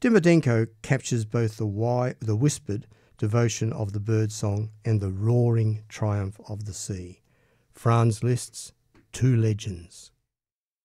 Demodinko captures both the whispered devotion of the birdsong and the roaring triumph of the sea. Franz lists two legends.